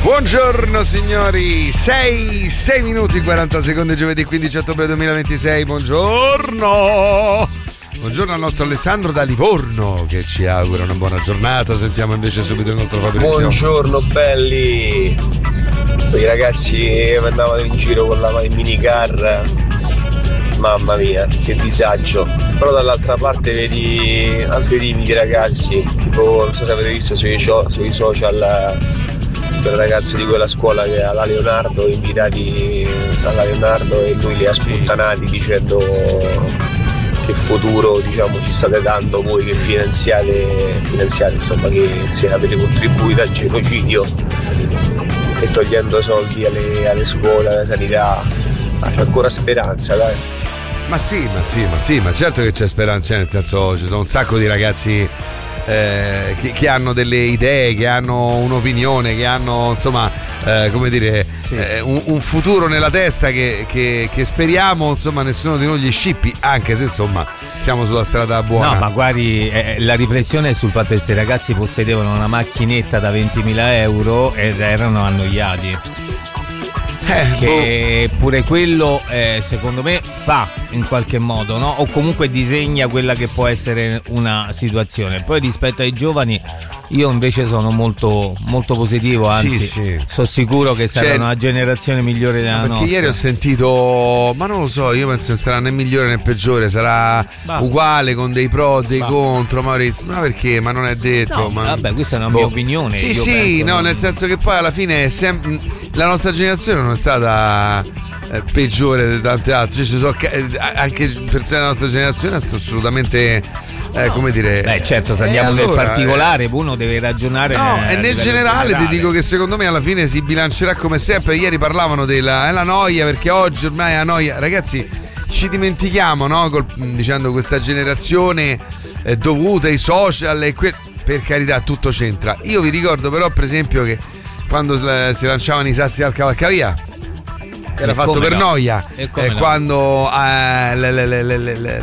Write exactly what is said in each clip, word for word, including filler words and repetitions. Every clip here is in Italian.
Buongiorno signori, sei, sei minuti quaranta secondi, giovedì quindici ottobre duemilaventisei, buongiorno. Buongiorno al nostro Alessandro da Livorno che ci augura una buona giornata. Sentiamo invece subito il nostro Fabrizio. Buongiorno belli. I ragazzi andavano in giro con la minicar, mamma mia che disagio. Però dall'altra parte vedi altri tipi di ragazzi, tipo non so se avete visto sui, sui social quel ragazzo di quella scuola che ha la Leonardo, invitati alla Leonardo, e lui li ha sputtanati dicendo che futuro, diciamo, ci state dando voi che finanziate, finanziate insomma, che se avete contribuito al genocidio e togliendo soldi alle, alle scuole, alla sanità. Ma c'è ancora speranza, dai. Ma sì, ma sì, ma sì, ma certo che c'è speranza, nel senso ci sono un sacco di ragazzi eh, che, che hanno delle idee, che hanno un'opinione, che hanno insomma eh, come dire sì. eh, un, un futuro nella testa che, che, che speriamo insomma nessuno di noi gli scippi, anche se insomma siamo sulla strada buona. No, ma guardi, eh, la riflessione è sul fatto che questi ragazzi possedevano una macchinetta da ventimila euro ed erano annoiati. Eh, che boh. Pure quello eh, secondo me fa in qualche modo, no? O comunque disegna quella che può essere una situazione. Poi rispetto ai giovani io invece sono molto molto positivo, anzi sì, sì. sono sicuro che sarà cioè, una generazione migliore della perché nostra. Perché ieri ho sentito, ma non lo so, io penso che sarà né migliore né peggiore, sarà bah. uguale con dei pro, dei bah. contro, Maurizio. Ma perché? Ma non è detto. No, ma... Vabbè, questa è una boh. mia opinione. Sì, io sì, penso no, non... nel senso che poi alla fine è sem- la nostra generazione non è stata eh, peggiore di tante altre. Cioè, ci sono eh, anche persone della nostra generazione assolutamente eh, come dire. Beh, certo, se andiamo allora, nel particolare, uno deve ragionare. No, e nel generale generale. ti dico che secondo me alla fine si bilancerà come sempre. Ieri parlavano della è la noia, perché oggi ormai è la noia. Ragazzi, ci dimentichiamo, no? Col, dicendo questa generazione eh, dovuta ai social e que- per carità tutto c'entra. Io vi ricordo però per esempio che quando si lanciavano i sassi al cavalcavia era e fatto per no? noia e eh, no? Quando eh, le, le, le, le, le, le,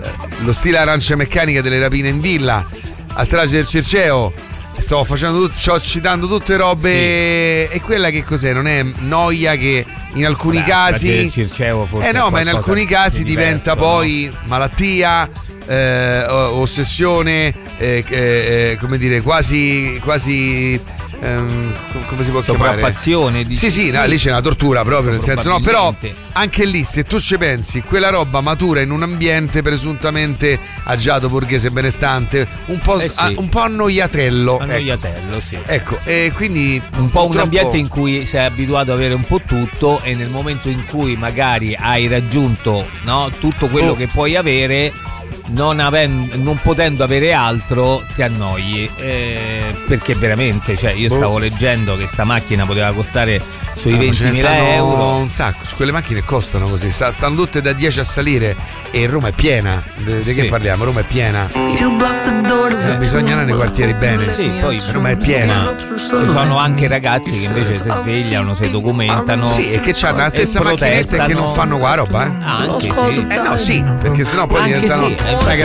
lo stile arancia meccanica delle rapine in villa, a strage del Circeo, sto facendo tutto, sto citando tutte robe sì. E quella che cos'è? Non è noia che in alcuni Beh, casi del Circeo forse eh no ma in alcuni casi diverso, diventa poi no? malattia, eh, ossessione, eh, eh, come dire quasi quasi Um, come si può chiamare? Sopraffazione di... Sì, sì, no, lì c'è una tortura proprio, nel senso no, però anche lì se tu ci pensi, quella roba matura in un ambiente presuntamente agiato, borghese, benestante, un po', eh sì. a, un po' annoiatello. Annoiatello, ecco. Sì. Ecco, e quindi un po' un ambiente in cui sei abituato ad avere un po' tutto e nel momento in cui magari hai raggiunto, no, tutto quello oh. che puoi avere, Non, avendo, non potendo avere altro ti annoi, eh, perché veramente, cioè io stavo leggendo che sta macchina poteva costare sui ah, ventimila euro, un sacco, quelle macchine costano così, stanno tutte da dieci a salire e Roma è piena, di sì. che parliamo? Roma è piena, eh, bisogna andare nei quartieri bene, sì, poi Roma è piena, ci sono anche ragazzi che invece si svegliano, si documentano, sì, e che hanno la stessa macchinetta e che non fanno qua roba, eh? Anche sì, eh no sì, perché sennò poi anche diventano sì,